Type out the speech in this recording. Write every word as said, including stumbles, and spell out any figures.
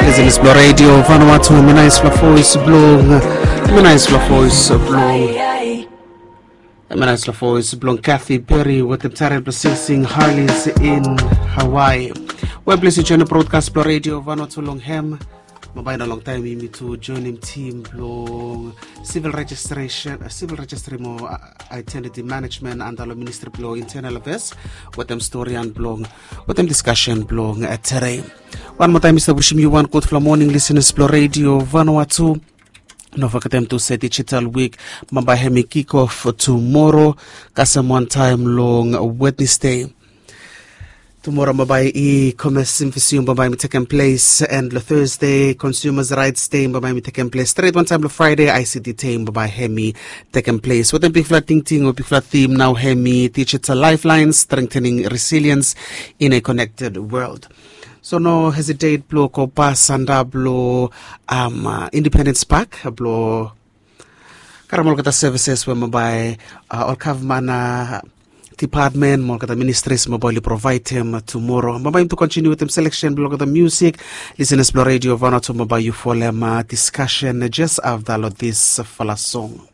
Listen Explore Radio Vanuatu mina isla voice blong mina isla voice blong mina isla voice blong Kathy Perry with the talent processing Harleys in Hawaii. Well, please join the broadcast Explore Radio Vanuatu long hem. Mabay na long time me to join him team blong civil registration uh, civil registry mo uh, identity management and the ministry blong internal affairs with them story and blong with them discussion blong at today. One more time Mister wishing you one good for morning listeners Explore Radio Vanuatu. No forget to say digital week mabay hemi kick off tomorrow kasam one time long Wednesday. Tomorrow, Mabai e-commerce symposium Mabai taking place, and the Thursday Consumers' Rights Day Mabai taking place. Straight one time, the Friday I C T Day Mabai Hemi taking place. What the big flat thing thing or big flat theme now Hemi digital lifelines strengthening resilience in a connected world. So no hesitate blow ko pasanda blow um uh, Independence Park blow karamol kata services when Mabai uh, all kavmana department, more the ministries mobile provide him tomorrow. Mobile to continue with him selection, blog of the music, listen Explore Radio Vanuatu mobile you follow him discussion just after this fala song.